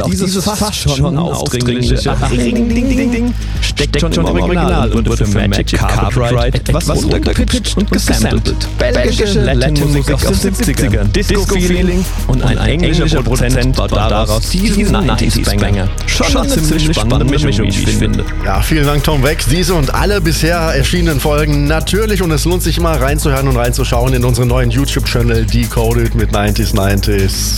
Doch dieses fast schon aufdringliche Ding steckt schon im Original und wurde für Magic Carpet Ride etwas runtergepitcht und gesampelt. Belgische Latin-Musik aus den 70ern, Disco-Feeling und ein englischer Produzent baut daraus diesen 90s-Banger. Schon eine ziemlich spannende Mischung, wie ich finde. Ja, vielen Dank, Tom Weck. Diese und alle bisher erschienenen Folgen natürlich, und es lohnt sich immer reinzuhören und reinzuschauen in unseren neuen YouTube-Channel Decoded mit 90s.